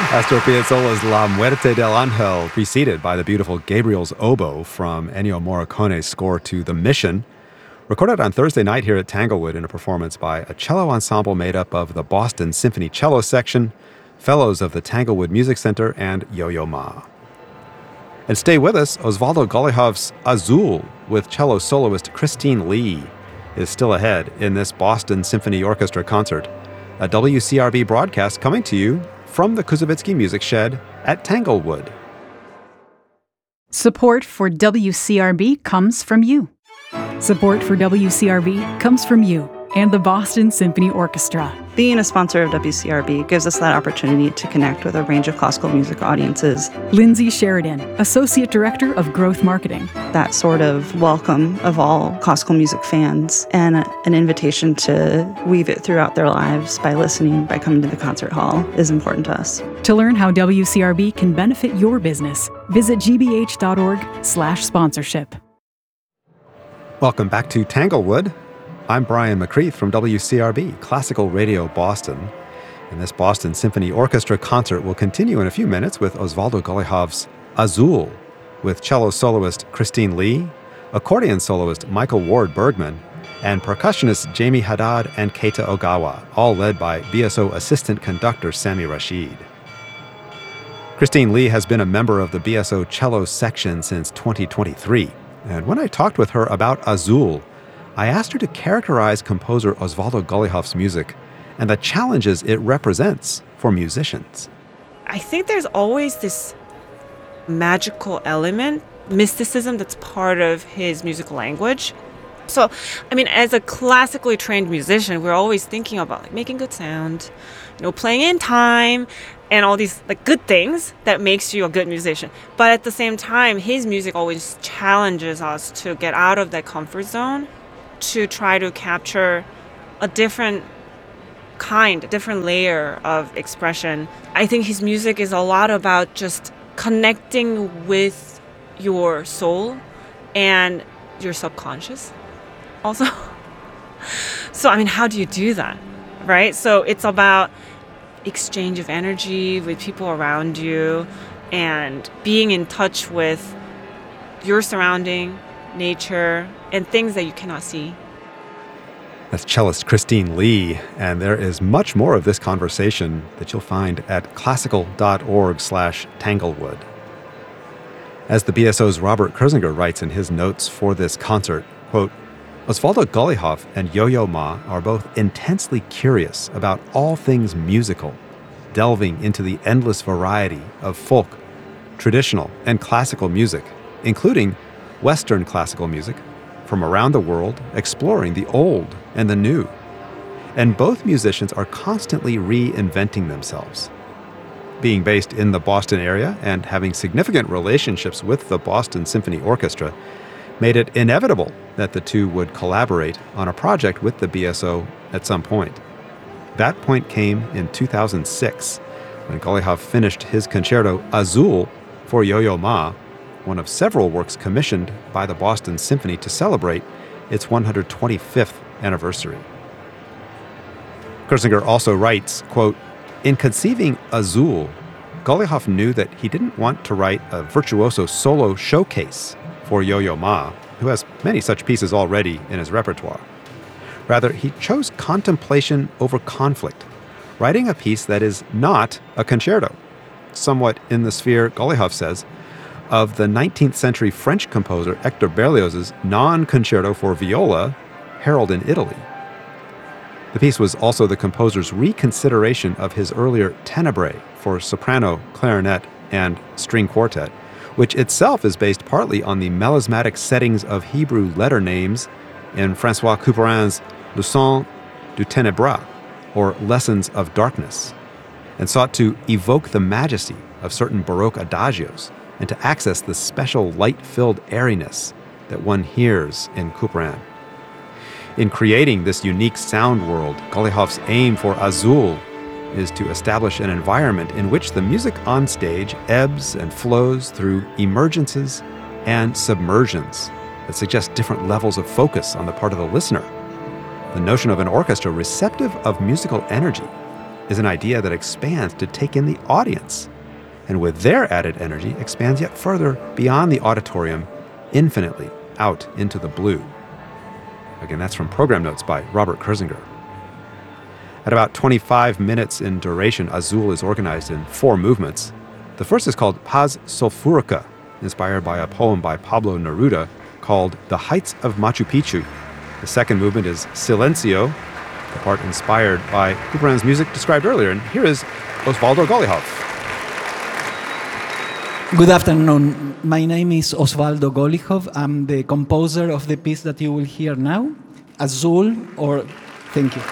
Astor Piazzolla's La Muerte del Ángel, preceded by the beautiful Gabriel's Oboe from Ennio Morricone's score to The Mission, recorded on Thursday night here at Tanglewood in a performance by a cello ensemble made up of the Boston Symphony Cello Section, fellows of the Tanglewood Music Center, and Yo-Yo Ma. And stay with us, Osvaldo Golijov's Azul with cello soloist Christine Lee is still ahead in this Boston Symphony Orchestra concert, a WCRB broadcast coming to you from the Kuzovitsky Music Shed at Tanglewood. Support for WCRB comes from you. Support for WCRB comes from you and the Boston Symphony Orchestra. Being a sponsor of WCRB gives us that opportunity to connect with a range of classical music audiences. Lindsay Sheridan, Associate Director of Growth Marketing. That sort of welcome of all classical music fans and an invitation to weave it throughout their lives by listening, by coming to the concert hall is important to us. To learn how WCRB can benefit your business, visit gbh.org/sponsorship. Welcome back to Tanglewood. I'm Brian McCreath from WCRB, Classical Radio Boston. And this Boston Symphony Orchestra concert will continue in a few minutes with Osvaldo Golijov's Azul, with cello soloist Christine Lee, accordion soloist Michael Ward Bergman, and percussionists Jamie Haddad and Keita Ogawa, all led by BSO assistant conductor Sami Rashid. Christine Lee has been a member of the BSO cello section since 2023. And when I talked with her about Azul, I asked her to characterize composer Osvaldo Golijov's music and the challenges it represents for musicians. I think there's always this magical element, mysticism that's part of his musical language. So, as a classically trained musician, we're always thinking about making good sound, playing in time, and all these good things that makes you a good musician. But at the same time, his music always challenges us to get out of that comfort zone, to try to capture a different layer of expression. I think his music is a lot about just connecting with your soul and your subconscious also. So, how do you do that, right? So it's about exchange of energy with people around you and being in touch with your surrounding, nature, and things that you cannot see. That's cellist Christine Lee, and there is much more of this conversation that you'll find at classical.org/Tanglewood. As the BSO's Robert Kurzinger writes in his notes for this concert, quote, Osvaldo Golijov and Yo-Yo Ma are both intensely curious about all things musical, delving into the endless variety of folk, traditional, and classical music, including Western classical music, from around the world, exploring the old and the new. And both musicians are constantly reinventing themselves. Being based in the Boston area and having significant relationships with the Boston Symphony Orchestra made it inevitable that the two would collaborate on a project with the BSO at some point. That point came in 2006, when Golijov finished his concerto Azul for Yo-Yo Ma, one of several works commissioned by the Boston Symphony to celebrate its 125th anniversary. Kurzinger also writes, quote, in conceiving Azul, Golijov knew that he didn't want to write a virtuoso solo showcase for Yo-Yo Ma, who has many such pieces already in his repertoire. Rather, he chose contemplation over conflict, writing a piece that is not a concerto, somewhat in the sphere, Golijov says, of the 19th century French composer Hector Berlioz's non-concerto for viola, Harold in Italy. The piece was also the composer's reconsideration of his earlier Tenebrae for soprano, clarinet, and string quartet, which itself is based partly on the melismatic settings of Hebrew letter names in François Couperin's Leçons du Ténébras, or Lessons of Darkness, and sought to evoke the majesty of certain Baroque adagios and to access the special light-filled airiness that one hears in Couperin. In creating this unique sound world, Golijov's aim for Azul is to establish an environment in which the music on stage ebbs and flows through emergences and submersions that suggest different levels of focus on the part of the listener. The notion of an orchestra receptive of musical energy is an idea that expands to take in the audience, and with their added energy, expands yet further beyond the auditorium, infinitely out into the blue. Again, that's from program notes by Robert Kurzinger. At about 25 minutes in duration, Azul is organized in 4 movements. The first is called Paz Sulfurica, inspired by a poem by Pablo Neruda called The Heights of Machu Picchu. The second movement is Silencio, the part inspired by Couperin's music described earlier. And here is Osvaldo Golijov. Good afternoon. My name is Osvaldo Golijov. I'm the composer of the piece that you will hear now, Azul, or thank you.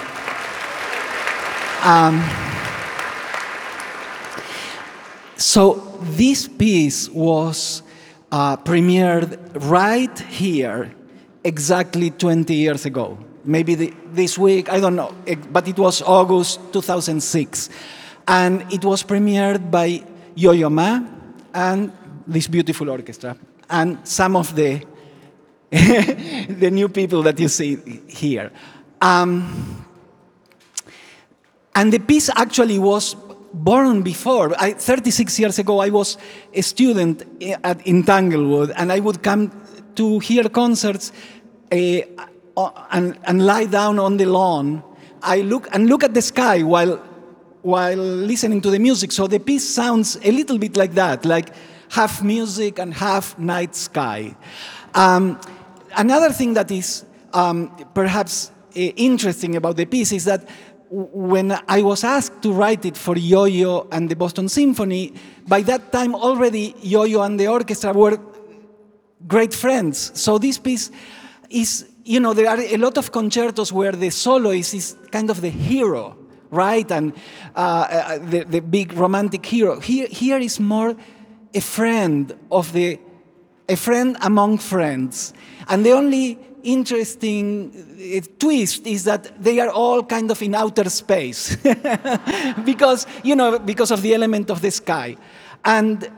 So this piece was premiered right here exactly 20 years ago. Maybe this week, I don't know, but it was August 2006. And it was premiered by Yo-Yo Ma and this beautiful orchestra, and some of the the new people that you see here. And the piece actually was born before. 36 years ago, I was a student in Tanglewood, and I would come to hear concerts and lie down on the lawn. I look at the sky while listening to the music. So the piece sounds a little bit like that, like half music and half night sky. Another thing that is perhaps interesting about the piece is that when I was asked to write it for Yo-Yo and the Boston Symphony, by that time already Yo-Yo and the orchestra were great friends. So this piece is, there are a lot of concertos where the soloist is kind of the hero, right? And the big romantic hero. Here is more a friend among friends. And the only interesting twist is that they are all kind of in outer space because of the element of the sky. And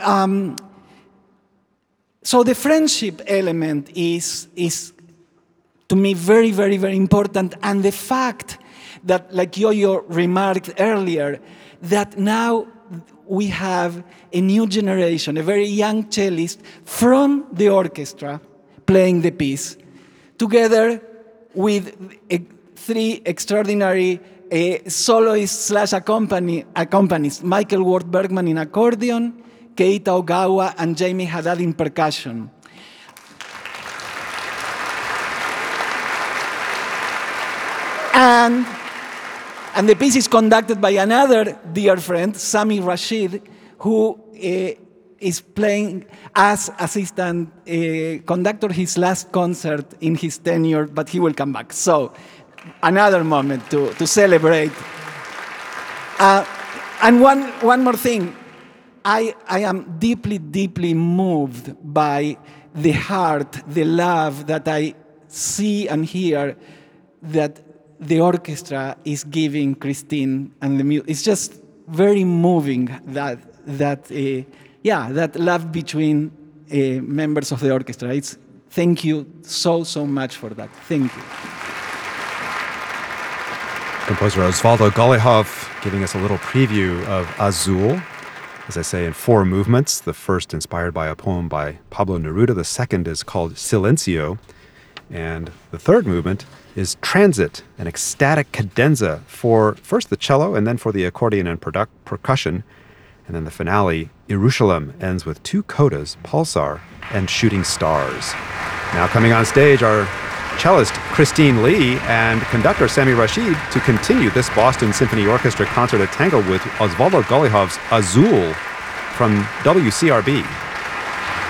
so the friendship element is to me very, very, very important. And the fact that, like Yo-Yo remarked earlier, that now we have a new generation, a very young cellist from the orchestra playing the piece, together with 3 extraordinary soloists/accompanists, Michael Ward Bergman in accordion, Keita Ogawa, and Jamie Haddad in percussion. And the piece is conducted by another dear friend, Sami Rashid, who is playing as assistant conductor his last concert in his tenure, but he will come back. So another moment to celebrate. And one more thing. I am deeply, deeply moved by the heart, the love that I see and hear that the orchestra is giving Christine and the music. It's just very moving that love between members of the orchestra. Thank you so much for that. Thank you. Composer Osvaldo Golijov giving us a little preview of Azul, as I say, in 4 movements. The first inspired by a poem by Pablo Neruda. The second is called Silencio. And the third movement is Transit, an ecstatic cadenza for first the cello and then for the accordion and percussion. And then the finale, Jerusalem, ends with 2 codas, Pulsar and Shooting Stars. Now coming on stage are cellist Christine Lee and conductor Sami Rashid to continue this Boston Symphony Orchestra concert at Tanglewood with Osvaldo Golijov's Azul from WCRB.